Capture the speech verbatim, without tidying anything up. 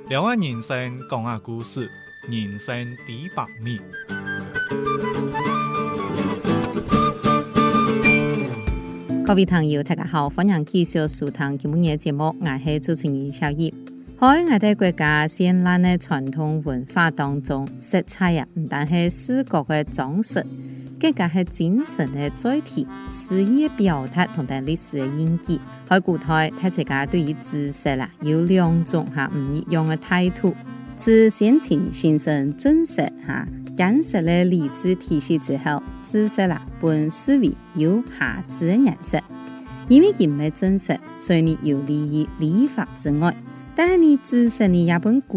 聊下人生，講下故事，人生幾百米。 各位朋友，大家好，歡迎繼續收聽今日嘅節目，我係主持人小葉。喺我哋國家絢爛嘅傳統文化當中，色彩啊，唔單係視覺嘅裝飾，更加係精神嘅載體、詩意嘅表達同埋歷史嘅印記。喺古代，大家對於知識啦有兩種嚇唔一樣嘅態度。自先秦形成正式嚇簡實嘅禮制體系之後，知識啦本視為有下至嘅顏色，因為佢唔係正式，所以你有利於禮法之外。但係你知識你也本